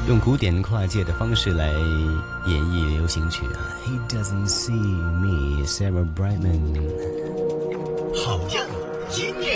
用古典跨界的方式来演绎流行曲啊。He doesn't see me, Sarah Brightman。 好样音乐。